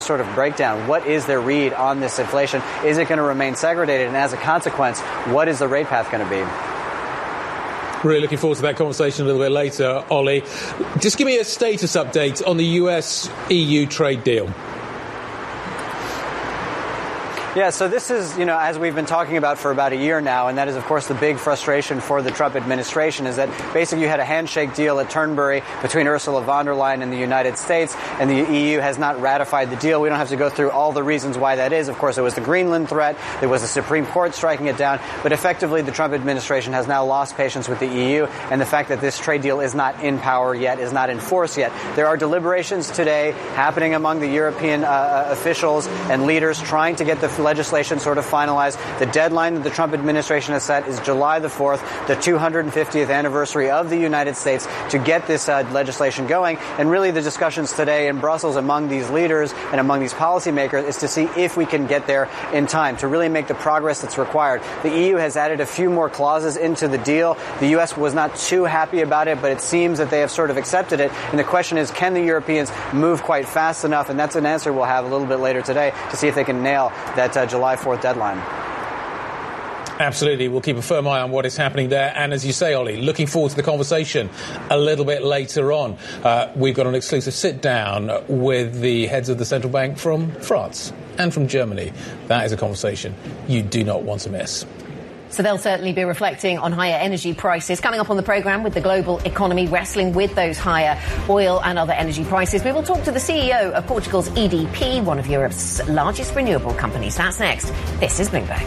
sort of breakdown. What is their read on this inflation? Is it going to remain segregated? And as a consequence, what is the rate path going to be? Really looking forward to that conversation a little bit later, Ollie. Just give me a status update on the US-EU trade deal. Yeah, so this is, as we've been talking about for about a year now, and that is, of course, the big frustration for the Trump administration, is that basically you had a handshake deal at Turnberry between Ursula von der Leyen and the United States, and the EU has not ratified the deal. We don't have to go through all the reasons why that is. Of course, it was the Greenland threat. There was the Supreme Court striking it down. But effectively, the Trump administration has now lost patience with the EU, and the fact that this trade deal is not in power yet, is not in force yet. There are deliberations today happening among the European officials and leaders trying to get the legislation sort of finalized. The deadline that the Trump administration has set is July the 4th, the 250th anniversary of the United States, to get this legislation going. And really the discussions today in Brussels among these leaders and among these policymakers is to see if we can get there in time to really make the progress that's required. The EU has added a few more clauses into the deal. The U.S. was not too happy about it, but it seems that they have sort of accepted it. And the question is, can the Europeans move quite fast enough? And that's an answer we'll have a little bit later today to see if they can nail that July 4th deadline. Absolutely. We'll keep a firm eye on what is happening there. And as you say, Ollie, looking forward to the conversation a little bit later on. We've got an exclusive sit-down with the heads of the central bank from France and from Germany. That is a conversation you do not want to miss. So they'll certainly be reflecting on higher energy prices. Coming up on the programme, with the global economy wrestling with those higher oil and other energy prices, we will talk to the CEO of Portugal's EDP, one of Europe's largest renewable companies. That's next. This is Bloomberg.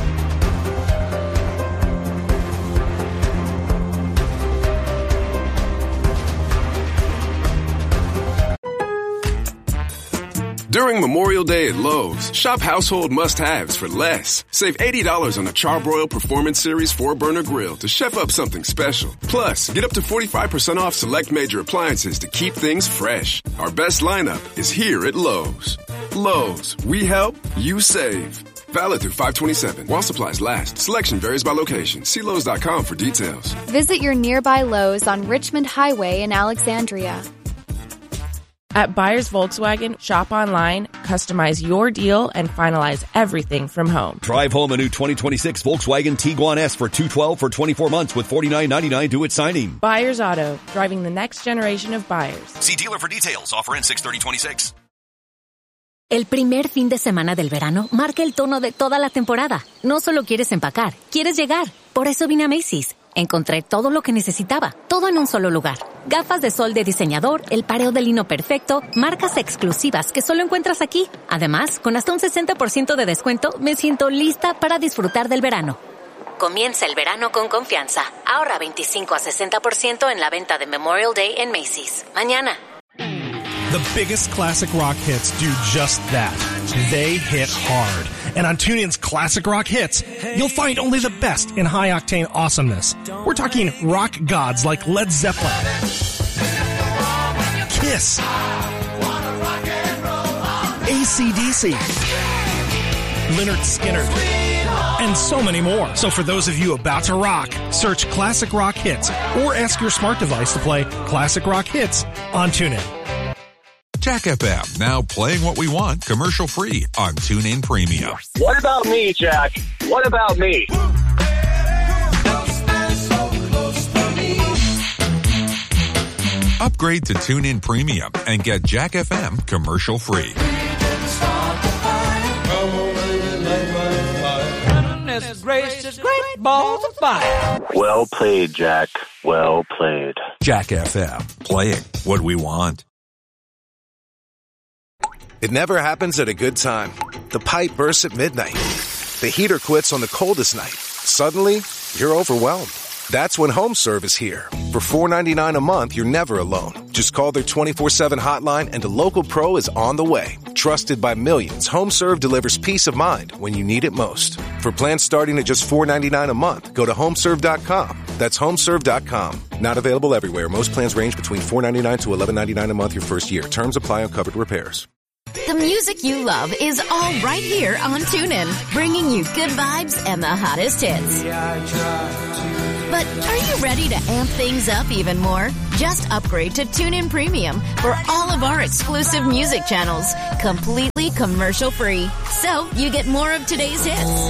During Memorial Day at Lowe's, shop household must-haves for less. Save $80 on a Charbroil Performance Series 4-burner grill to chef up something special. Plus, get up to 45% off select major appliances to keep things fresh. Our best lineup is here at Lowe's. Lowe's, we help, you save. Valid through 5/27 while supplies last. Selection varies by location. See Lowe's.com for details. Visit your nearby Lowe's on Richmond Highway in Alexandria. At Buyers Volkswagen, shop online, customize your deal, and finalize everything from home. Drive home a new 2026 Volkswagen Tiguan S for $212 for 24 months with $49.99 due at signing. Buyers Auto, driving the next generation of buyers. See dealer for details. Offer ends 6/30/26. El primer fin de semana del verano marca el tono de toda la temporada. No solo quieres empacar, quieres llegar. Por eso vine a Macy's. Encontré todo lo que necesitaba, todo en un solo lugar. Gafas de sol de diseñador, el pareo de lino perfecto, marcas exclusivas que solo encuentras aquí. Además, con hasta un 60% de descuento, me siento lista para disfrutar del verano. Comienza el verano con confianza. Ahorra 25 a 60% en la venta de Memorial Day en Macy's. Mañana. The biggest classic rock hits do just that. They hit hard. And on TuneIn's Classic Rock Hits, you'll find only the best in high-octane awesomeness. We're talking rock gods like Led Zeppelin, Kiss, AC/DC, Lynyrd Skynyrd, and so many more. So for those of you about to rock, search Classic Rock Hits or ask your smart device to play Classic Rock Hits on TuneIn. Jack FM, now playing what we want commercial-free on TuneIn Premium. What about me, Jack? What about me? Upgrade to TuneIn Premium and get Jack FM commercial-free. Gracious, great balls of fire. Well played, Jack. Well played. Jack FM, playing what we want. It never happens at a good time. The pipe bursts at midnight. The heater quits on the coldest night. Suddenly, you're overwhelmed. That's when HomeServe is here. For $4.99 a month, you're never alone. Just call their 24/7 hotline and a local pro is on the way. Trusted by millions, HomeServe delivers peace of mind when you need it most. For plans starting at just $4.99 a month, go to HomeServe.com. That's HomeServe.com. Not available everywhere. Most plans range between $4.99 to $11.99 a month your first year. Terms apply on covered repairs. The music you love is all right here on TuneIn, bringing you good vibes and the hottest hits. But are you ready to amp things up even more? Just upgrade to TuneIn Premium for all of our exclusive music channels, completely commercial-free. So you get more of today's hits,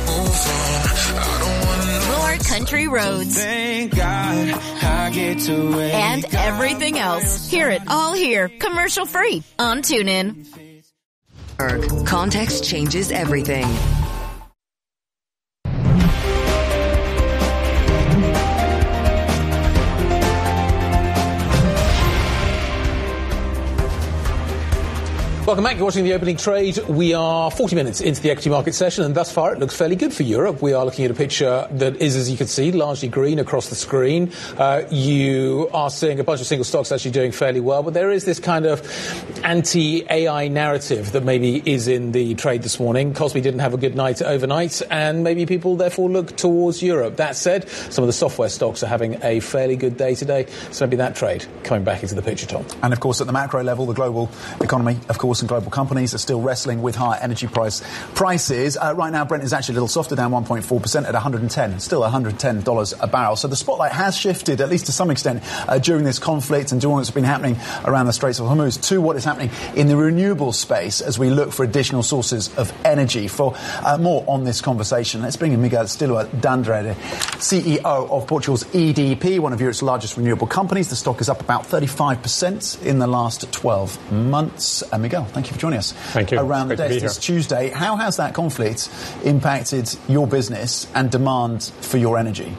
more country roads, Thank God I get to wake and everything else. Hear it all here, commercial-free on TuneIn. Context changes everything. Welcome back. You're watching the opening trade. We are 40 minutes into the equity market session, and thus far it looks fairly good for Europe. We are looking at a picture that is, as you can see, largely green across the screen. You are seeing a bunch of single stocks actually doing fairly well, but there is this kind of anti-AI narrative that maybe is in the trade this morning. Cosby didn't have a good night overnight, and maybe people therefore look towards Europe. That said, some of the software stocks are having a fairly good day today, so maybe that trade coming back into the picture, Tom. And of course, at the macro level, the global economy, of course, and global companies are still wrestling with higher energy prices. Right now, Brent is actually a little softer, down 1.4% at $110, still $110 a barrel. So the spotlight has shifted, at least to some extent, during this conflict and during what's been happening around the Straits of Hormuz, to what is happening in the renewable space as we look for additional sources of energy. For more on this conversation, let's bring in Miguel Estilo D'Andrade, CEO of Portugal's EDP, one of Europe's largest renewable companies. The stock is up about 35% in the last 12 months. Miguel, thank you for joining us. Thank you. Around the desk this Tuesday. How has that conflict impacted your business and demand for your energy?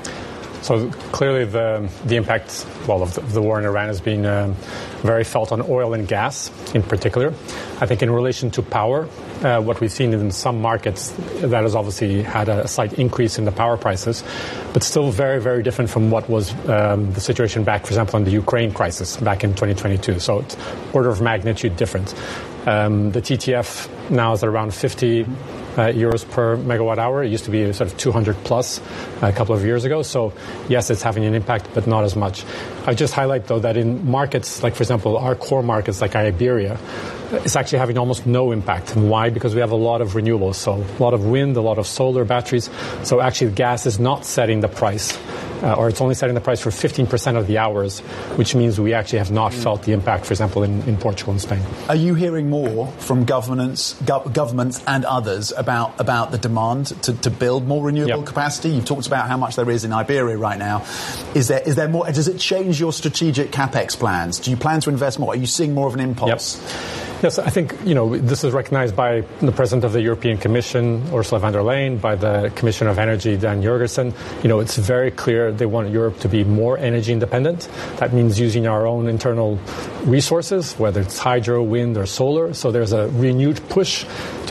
So clearly the impact, of the war in Iran has been very felt on oil and gas in particular. I think in relation to power, what we've seen in some markets, that has obviously had a slight increase in the power prices, but still very, very different from what was the situation back, for example, in the Ukraine crisis back in 2022. So it's order of magnitude different. The TTF now is at around 50 euros per megawatt hour. It used to be sort of 200 plus a couple of years ago. So yes, it's having an impact, but not as much. I just highlight though that in markets like, for example, our core markets like Iberia, it's actually having almost no impact. And why? Because we have a lot of renewables. So a lot of wind, a lot of solar batteries. So actually gas is not setting the price. Or it's only setting the price for 15% of the hours, which means we actually have not felt the impact, for example, in Portugal and Spain. Are you hearing more from governments and others about the demand to build more renewable capacity? You've talked about how much there is in Iberia right now. Is there more? Does it change your strategic capex plans? Do you plan to invest more? Are you seeing more of an impulse? Yes, I think, this is recognized by the President of the European Commission, Ursula von der Leyen, by the Commissioner of Energy, Dan Jurgensen. It's very clear they want Europe to be more energy independent. That means using our own internal resources, whether it's hydro, wind, or solar. So there's a renewed push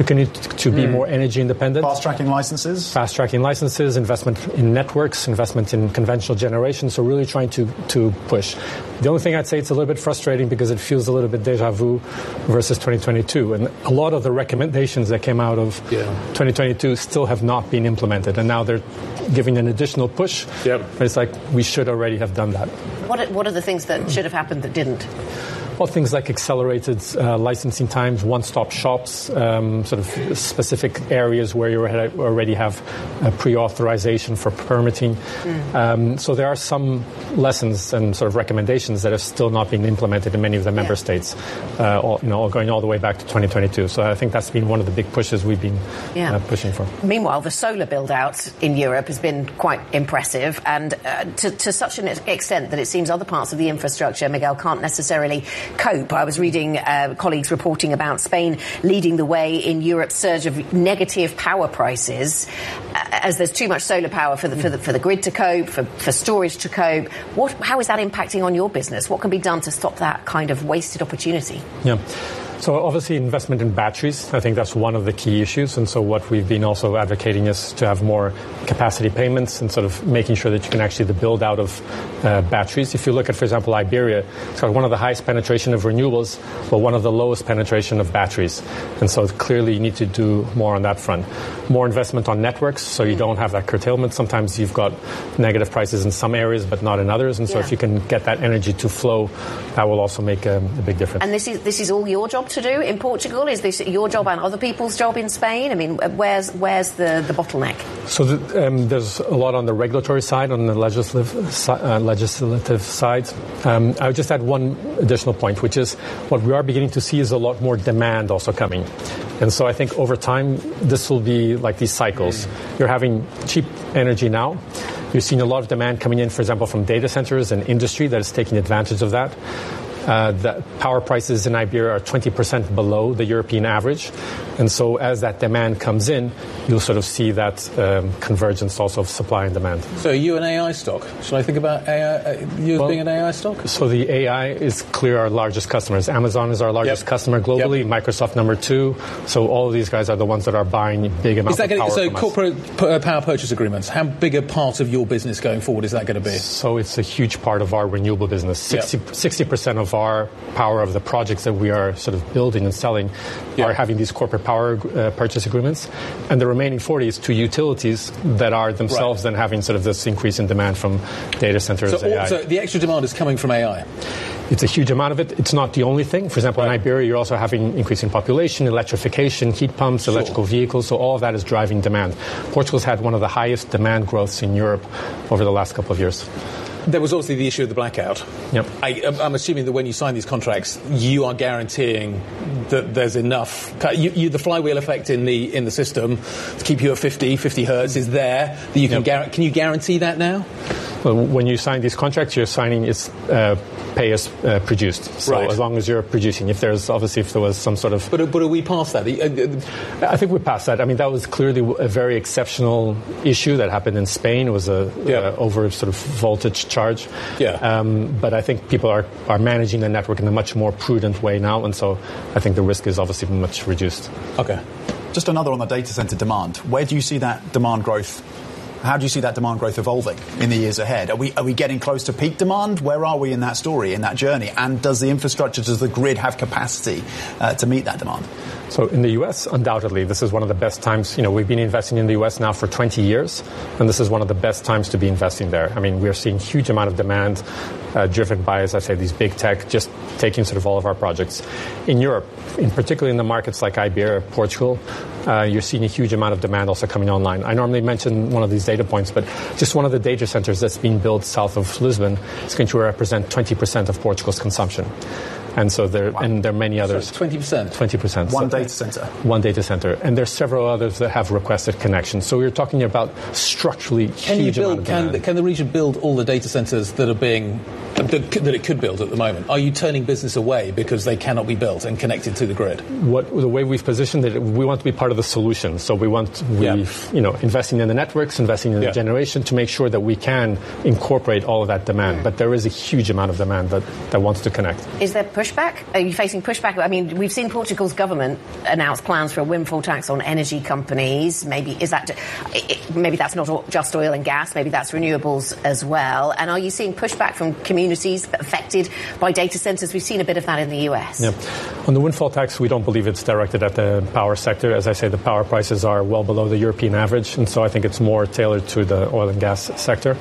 to be more energy independent. Fast-tracking licenses? Fast-tracking licenses, investment in networks, investment in conventional generation. So really trying to push. The only thing I'd say, it's a little bit frustrating because it feels a little bit deja vu versus 2022. And a lot of the recommendations that came out of 2022 still have not been implemented. And now they're giving an additional push. But it's like we should already have done that. What are the things that should have happened that didn't? Well, things like accelerated licensing times, one-stop shops, sort of specific areas where you already have pre-authorization for permitting. So there are some lessons and sort of recommendations that have still not been implemented in many of the member states, going all the way back to 2022. So I think that's been one of the big pushes we've been pushing for. Meanwhile, the solar build-out in Europe has been quite impressive, and to such an extent that it seems other parts of the infrastructure, Miguel, can't necessarily cope. I was reading colleagues reporting about Spain leading the way in Europe's surge of negative power prices, as there's too much solar power for the grid to cope, for storage to cope. How is that impacting on your business? What can be done to stop that kind of wasted opportunity? Yeah. So obviously investment in batteries, I think that's one of the key issues. And so what we've been also advocating is to have more capacity payments and sort of making sure that you can actually build out of batteries. If you look at, for example, Iberia, it's got one of the highest penetration of renewables, but one of the lowest penetration of batteries. And so clearly you need to do more on that front. More investment on networks so you don't have that curtailment. Sometimes you've got negative prices in some areas but not in others. And so if you can get that energy to flow, that will also make a big difference. And this is all your job to do in Portugal? Is this your job and other people's job in Spain? I mean, where's the bottleneck? So there's a lot on the regulatory side, on the legislative side. I would just add one additional point, which is what we are beginning to see is a lot more demand also coming. And so I think over time, this will be like these cycles. You're having cheap energy now. You're seeing a lot of demand coming in, for example, from data centers and industry that is taking advantage of that. The power prices in Iberia are 20% below the European average. And so as that demand comes in, you'll sort of see that convergence also of supply and demand. So are you an AI stock? Should I think about AI, being an AI stock? So the AI is clear our largest customers. Amazon is our largest customer globally, Microsoft number 2. So all of these guys are the ones that are buying big amounts of power so from corporate power purchase agreements, how big a part of your business going forward is that going to be? So it's a huge part of our renewable business. 60% of our power of the projects that we are sort of building and selling are having these corporate power purchase agreements, and the remaining 40 is to utilities that are themselves then having sort of this increase in demand from data centers. So the extra demand is coming from AI. It's a huge amount of it. It's not the only thing. For example, in Iberia, you're also having increasing population, electrification, heat pumps, electrical vehicles. So all of that is driving demand. Portugal's had one of the highest demand growths in Europe over the last couple of years. There was obviously the issue of the blackout. Yep. I'm assuming that when you sign these contracts, you are guaranteeing that there's enough. The flywheel effect in the system to keep you at 50 hertz is there. That you can can you guarantee that now? Well, when you sign these contracts, you're signing is pay as produced. So as long as you're producing, if there was some sort of. But are we past that? I think we're past that. I mean, that was clearly a very exceptional issue that happened in Spain. It was a over sort of voltage charge. But I think people are managing the network in a much more prudent way now, and so I think the risk is obviously much reduced. Okay. Just another on the data center demand. Where do you see that demand growth? How do you see that demand growth evolving in the years ahead? Are we getting close to peak demand? Where are we in that story, in that journey? And does the infrastructure, does the grid have capacity to meet that demand? So in the U.S., undoubtedly, this is one of the best times. You know, we've been investing in the U.S. now for 20 years, and this is one of the best times to be investing there. I mean, we're seeing huge amount of demand driven by, as I say, these big tech just taking sort of all of our projects. In Europe, in particular in the markets like Iberia, Portugal, you're seeing a huge amount of demand also coming online. I normally mention one of these data points, but just one of the data centers that's being built south of Lisbon is going to represent 20% of Portugal's consumption. And so there are many others. 20%? 20%. One data center? One data center. And there's several others that have requested connections. So we're talking about structurally huge amount of demand. Can the region build all the data centers that it could build at the moment? Are you turning business away because they cannot be built and connected to the grid? The way we've positioned it, we want to be part of the solution. So investing in the networks, investing in the generation to make sure that we can incorporate all of that demand. But there is a huge amount of demand that wants to connect. Is there pushback? Are you facing pushback? I mean, we've seen Portugal's government announce plans for a windfall tax on energy companies. Maybe that's not just oil and gas. Maybe that's renewables as well. And are you seeing pushback from communities affected by data centers? We've seen a bit of that in the US. Yeah. On the windfall tax, we don't believe it's directed at the power sector. As I say, the power prices are well below the European average, and so I think it's more tailored to the oil and gas sector.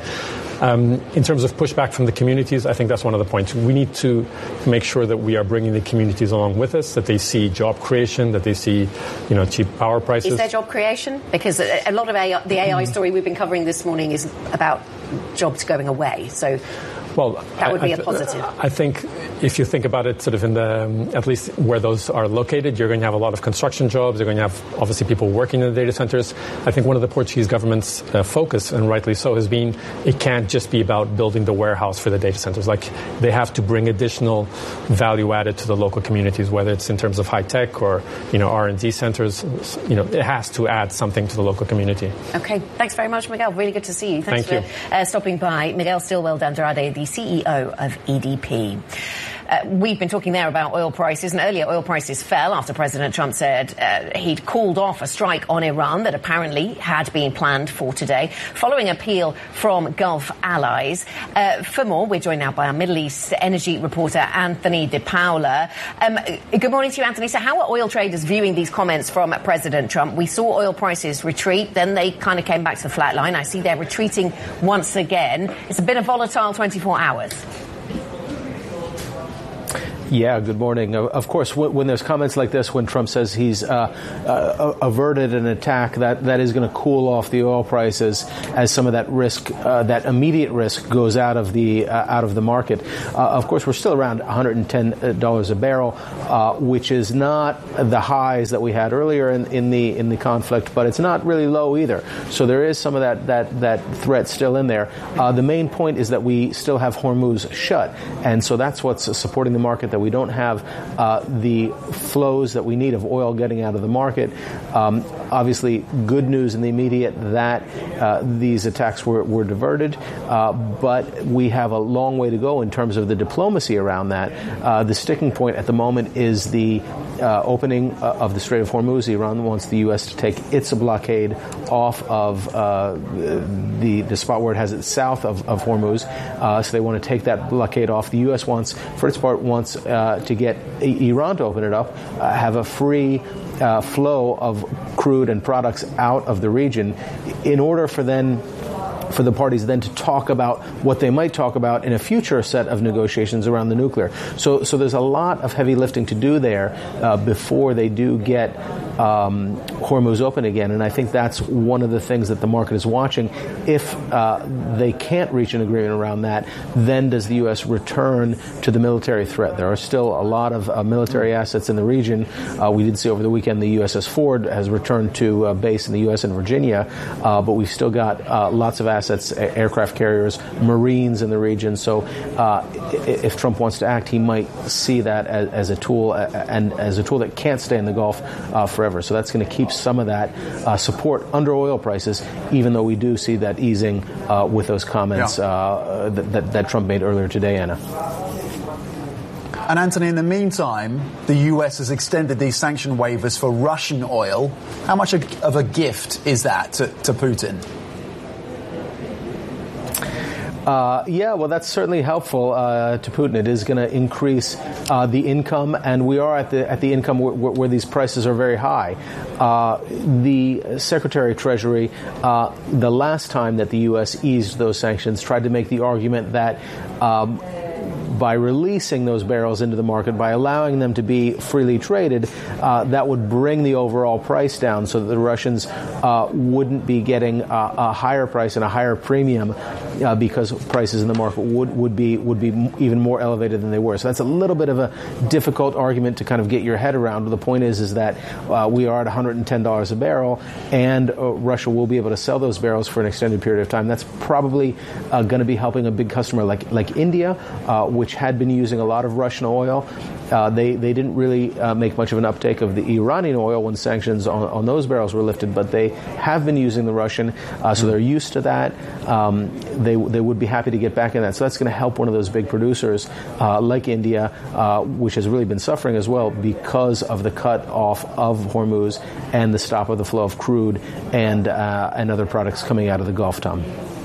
In terms of pushback from the communities, I think that's one of the points. We need to make sure that we are bringing the communities along with us, that they see job creation, that they see, cheap power prices. Is there job creation? Because a lot of the AI story we've been covering this morning is about jobs going away. So that would be a positive. I think if you think about it sort of in at least where those are located, you're going to have a lot of construction jobs. You're going to have, obviously, people working in the data centers. I think one of the Portuguese government's focus, and rightly so, has been it can't just be about building the warehouse for the data centers. Like, they have to bring additional value added to the local communities, whether it's in terms of high tech or, R&D centers. It has to add something to the local community. Okay. Thanks very much, Miguel. Really good to see you. Thanks for stopping by. Miguel Stilwell de Andrade, the CEO of EDP. We've been talking there about oil prices, and earlier oil prices fell after President Trump said he'd called off a strike on Iran that apparently had been planned for today, following appeal from Gulf allies. For more, we're joined now by our Middle East energy reporter, Anthony De Paula. Good morning to you, Anthony. So how are oil traders viewing these comments from President Trump? We saw oil prices retreat, then they kind of came back to the flat line. I see they're retreating once again. It's been a volatile 24 hours. Yeah, good morning. Of course, when there's comments like this, when Trump says he's averted an attack, that is going to cool off the oil prices as some of that risk, that immediate risk, goes out of the market. Of course, we're still around $110 a barrel, which is not the highs that we had earlier in the conflict, but it's not really low either. So there is some of that threat still in there. The main point is that we still have Hormuz shut, and so that's what's supporting the market. That we don't have the flows that we need of oil getting out of the market. Obviously, good news in the immediate that these attacks were diverted, but we have a long way to go in terms of the diplomacy around that. The sticking point at the moment is the opening of the Strait of Hormuz. Iran wants the U.S. to take its blockade off of the spot where it has it south of Hormuz. So they want to take that blockade off. The U.S. wants, for its part, to get Iran to open it up, have a free flow of crude and products out of the region in order for the parties then to talk about what they might talk about in a future set of negotiations around the nuclear. So there's a lot of heavy lifting to do there before they do get Hormuz open again. And I think that's one of the things that the market is watching. If they can't reach an agreement around that, then does the U.S. return to the military threat? There are still a lot of military assets in the region. We did see over the weekend the USS Ford has returned to a base in the U.S. in Virginia, but we've still got lots of assets, aircraft carriers, Marines in the region. So if Trump wants to act, he might see that as a tool, and as a tool that can't stay in the Gulf forever. So that's going to keep some of that support under oil prices, even though we do see that easing with those comments that Trump made earlier today, Anna. And Anthony, in the meantime, the US has extended these sanction waivers for Russian oil. How much of a gift is that to Putin? Yeah, well, that's certainly helpful to Putin. It is going to increase the income, and we are at the income where these prices are very high. The Secretary of Treasury, the last time that the U.S. eased those sanctions, tried to make the argument that by releasing those barrels into the market, by allowing them to be freely traded, that would bring the overall price down so that the Russians wouldn't be getting a higher price and a higher premium because prices in the market would be even more elevated than they were. So that's a little bit of a difficult argument to kind of get your head around. The point is that we are at $110 a barrel, and Russia will be able to sell those barrels for an extended period of time. That's probably going to be helping a big customer like India, which had been using a lot of Russian oil. They didn't really make much of an uptake of the Iranian oil when sanctions on those barrels were lifted, but they have been using the Russian, so they're used to that. They would be happy to get back in that. So that's going to help one of those big producers like India, which has really been suffering as well because of the cut off of Hormuz and the stop of the flow of crude and other products coming out of the Gulf, Tom.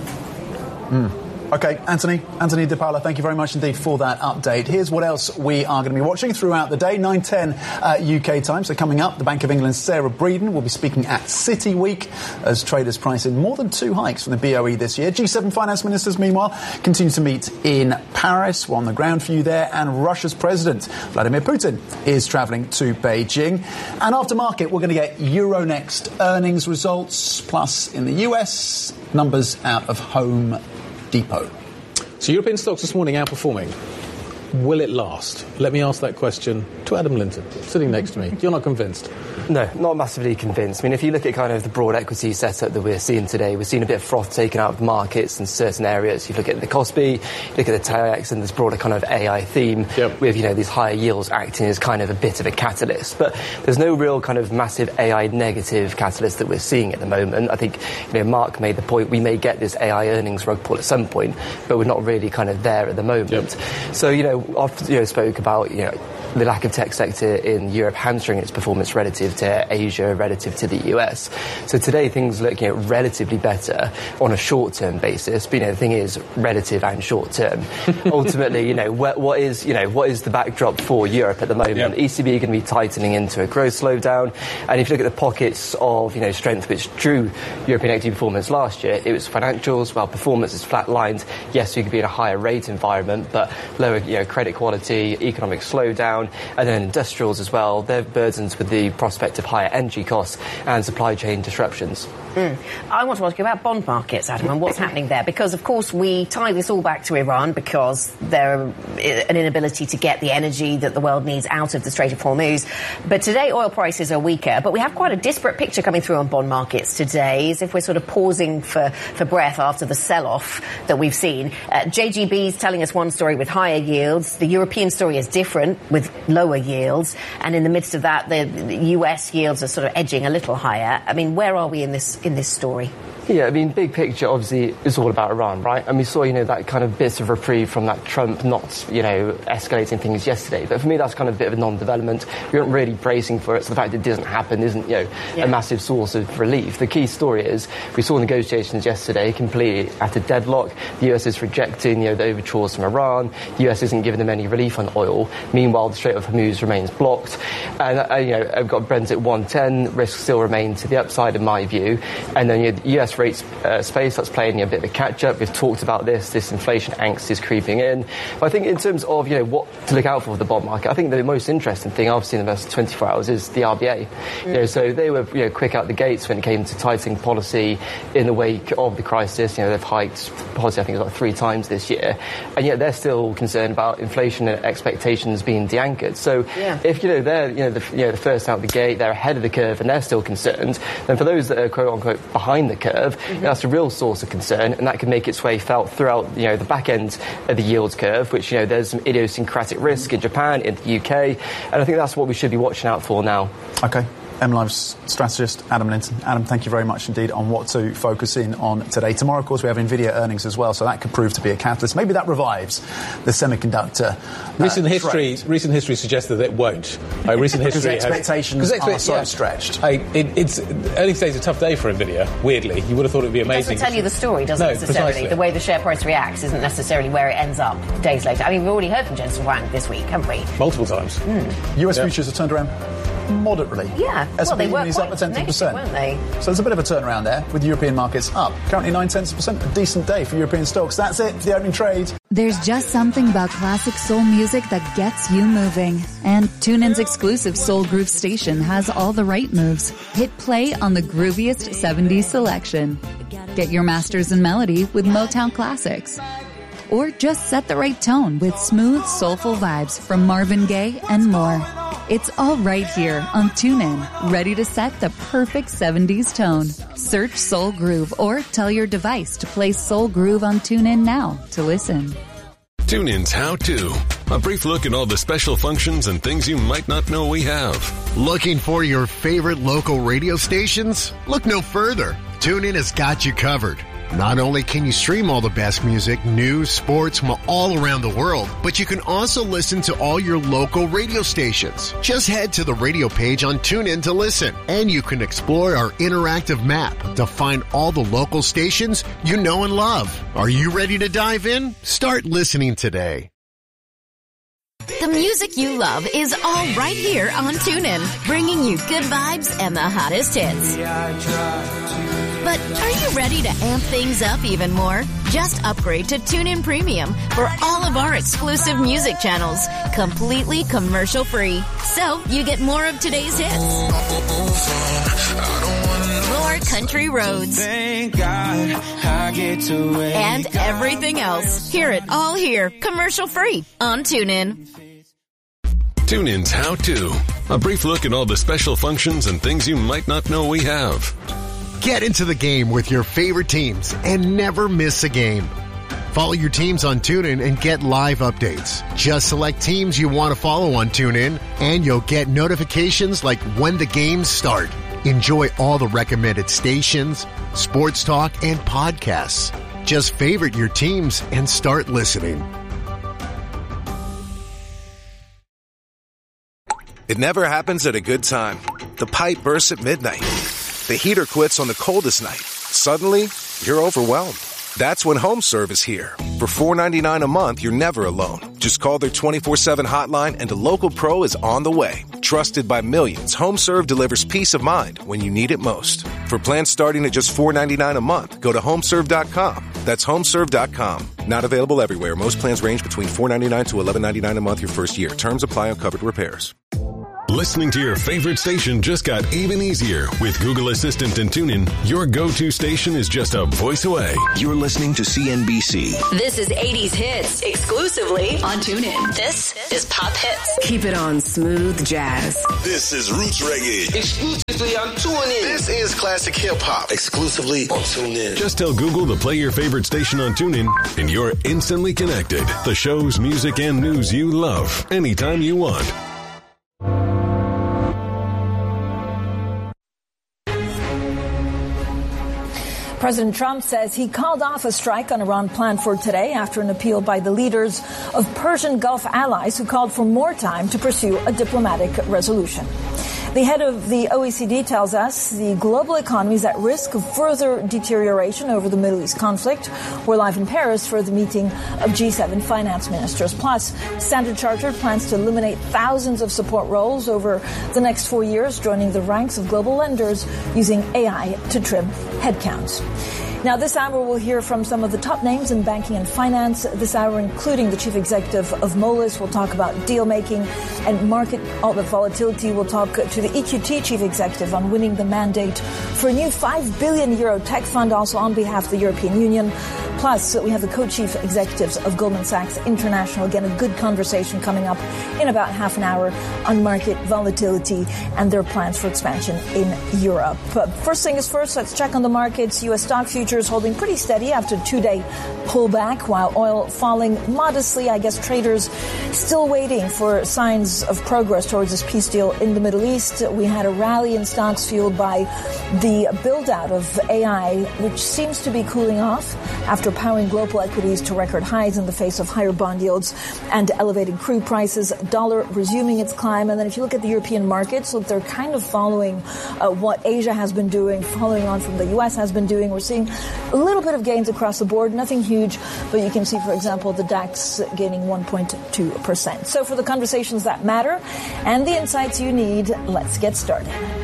Okay, Anthony DePaola, thank you very much indeed for that update. Here's what else we are going to be watching throughout the day. 9:10 UK time. So coming up, the Bank of England's Sarah Breeden will be speaking at City Week as traders price in more than 2 hikes from the BOE this year. G7 finance ministers, meanwhile, continue to meet in Paris. We're on the ground for you there. And Russia's president, Vladimir Putin, is travelling to Beijing. And after market, we're going to get Euronext earnings results, plus in the US, numbers out of Home Depot. So European stocks this morning outperforming. Will it last? Let me ask that question to Adam Linton, sitting next to me. You're not convinced? No, not massively convinced. I mean, if you look at kind of the broad equity setup that we're seeing today, we're seeing a bit of froth taken out of markets in certain areas. You look at the Kospi, you look at the TAIEX and this broader kind of AI theme with, these higher yields acting as kind of a bit of a catalyst. But there's no real kind of massive AI negative catalyst that we're seeing at the moment. I think, Mark made the point, we may get this AI earnings rug pull at some point, but we're not really kind of there at the moment. So, I've spoke about, the lack of tech sector in Europe hamstring its performance relative to Asia, relative to the US. So today things are looking at relatively better on a short-term basis. But, the thing is, relative and short-term. Ultimately, what is the backdrop for Europe at the moment? Yeah. The ECB are going to be tightening into a growth slowdown. And if you look at the pockets of, strength which drew European equity performance last year, it was financials. Well, performance is flatlined. Yes, we could be in a higher rate environment, but lower, credit quality, economic slowdown, and then industrials as well. They're burdened with the prospect of higher energy costs and supply chain disruptions. I want to ask you about bond markets, Adam, and what's happening there, because of course we tie this all back to Iran because there's an inability to get the energy that the world needs out of the Strait of Hormuz. But today oil prices are weaker, but we have quite a disparate picture coming through on bond markets today, as if we're sort of pausing for breath after the sell-off that we've seen. JGB is telling us one story with higher yields. The European story is different with lower yields, and in the midst of that the US yields are sort of edging a little higher. I mean, where are we in this story? Yeah, big picture, obviously, is all about Iran, right? And we saw, that kind of bits of reprieve from that Trump not, escalating things yesterday. But for me, that's kind of a bit of a non-development. We weren't really bracing for it, so the fact it doesn't happen isn't, a massive source of relief. The key story is we saw negotiations yesterday completely at a deadlock. The US is rejecting, the overtures from Iran. The US isn't giving them any relief on oil. Meanwhile, the Strait of Hormuz remains blocked. And, I've got Brent at 110. Risks still remain to the upside, in my view. And then, the US rates space that's playing a bit of a catch-up. We've talked about this inflation angst is creeping in. But I think in terms of what to look out for the bond market, I think the most interesting thing I've seen in the last 24 hours is the RBA. So they were quick out the gates when it came to tightening policy in the wake of the crisis. They've hiked policy, I think it's like 3 times this year, and yet they're still concerned about inflation expectations being de-anchored. So if they're the first out the gate, they're ahead of the curve, and they're still concerned, then for those that are quote unquote behind the curve, that's a real source of concern, and that can make its way felt throughout the back end of the yield curve, which there's some idiosyncratic risk in Japan, in the UK, and I think that's what we should be watching out for now. Okay. MLive's strategist Adam Linton. Adam, thank you very much indeed on what to focus in on today. Tomorrow, of course, we have NVIDIA earnings as well, so that could prove to be a catalyst. Maybe that revives the semiconductor Recent history suggests that it won't. Recent history because expectations are so stretched. It's early days a tough day for NVIDIA, weirdly. You would have thought it would be amazing. It doesn't tell you the story, does it, necessarily? Precisely. The way the share price reacts isn't necessarily where it ends up days later. We've already heard from Jensen Huang this week, haven't we? Multiple times. US futures have turned around moderately. Yeah, S&P they were is up a tenth of a percent, weren't they? So there's a bit of a turnaround there with European markets up. Currently 0.9%, a decent day for European stocks. That's it for the opening trade. There's just something about classic soul music that gets you moving. And TuneIn's exclusive Soul Groove station has all the right moves. Hit play on the grooviest 70s selection. Get your masters in melody with Motown classics. Or just set the right tone with smooth, soulful vibes from Marvin Gaye and more. It's all right here on TuneIn, ready to set the perfect 70s tone. Search Soul Groove or tell your device to play Soul Groove on TuneIn now to listen. TuneIn's How To. A brief look at all the special functions and things you might not know we have. Looking for your favorite local radio stations? Look no further. TuneIn has got you covered. Not only can you stream all the best music, news, sports from all around the world, but you can also listen to all your local radio stations. Just head to the radio page on TuneIn to listen, and you can explore our interactive map to find all the local stations you know and love. Are you ready to dive in? Start listening today. The music you love is all right here on TuneIn, bringing you good vibes and the hottest hits. But are you ready to amp things up even more? Just upgrade to TuneIn Premium for all of our exclusive music channels, completely commercial-free. So you get more of today's hits, more country roads, and everything else. Hear it all here, commercial-free on TuneIn. TuneIn's How To. A brief look at all the special functions and things you might not know we have. Get into the game with your favorite teams and never miss a game. Follow your teams on TuneIn and get live updates. Just select teams you want to follow on TuneIn, and you'll get notifications like when the games start. Enjoy all the recommended stations, sports talk, and podcasts. Just favorite your teams and start listening. It never happens at a good time. The pipe bursts at midnight. The heater quits on the coldest night. Suddenly, you're overwhelmed. That's when HomeServe is here. For $4.99 a month, you're never alone. Just call their 24/7 hotline and a local pro is on the way. Trusted by millions, HomeServe delivers peace of mind when you need it most. For plans starting at just $4.99 a month, go to HomeServe.com. That's HomeServe.com. Not available everywhere. Most plans range between $4.99 to $11.99 a month your first year. Terms apply on covered repairs. Listening to your favorite station just got even easier. With Google Assistant and TuneIn, your go-to station is just a voice away. You're listening to CNBC. This is 80s Hits, exclusively on TuneIn. This is Pop Hits. Keep it on smooth jazz. This is Roots Reggae, exclusively on TuneIn. This is classic hip-hop, exclusively on TuneIn. Just tell Google to play your favorite station on TuneIn, and you're instantly connected. The shows, music, and news you love, anytime you want. President Trump says he called off a strike on Iran planned for today after an appeal by the leaders of Persian Gulf allies who called for more time to pursue a diplomatic resolution. The head of the OECD tells us the global economy is at risk of further deterioration over the Middle East conflict. We're live in Paris for the meeting of G7 finance ministers. Plus, Standard Chartered plans to eliminate thousands of support roles over the next 4 years, joining the ranks of global lenders using AI to trim headcounts. Now, this hour, we'll hear from some of the top names in banking and finance. This hour, including the chief executive of Moelis. We'll talk about deal making and market volatility. We'll talk to the EQT chief executive on winning the mandate for a new €5 billion tech fund, also on behalf of the European Union. Plus, we have the co-chief executives of Goldman Sachs International. Again, a good conversation coming up in about half an hour on market volatility and their plans for expansion in Europe. But first thing is first, let's check on the markets. U.S. stock futures holding pretty steady after a 2-day pullback, while oil falling modestly. I guess traders still waiting for signs of progress towards this peace deal in the Middle East. We had a rally in stocks fueled by the build-out of AI, which seems to be cooling off after powering global equities to record highs in the face of higher bond yields and elevated crude prices. Dollar resuming its climb. And then if you look at the European markets, look, they're kind of following what Asia has been doing, following on from the U.S. has been doing. We're seeing a little bit of gains across the board, nothing huge, but you can see, for example, the DAX gaining 1.2%. So for the conversations that matter and the insights you need, let's get started.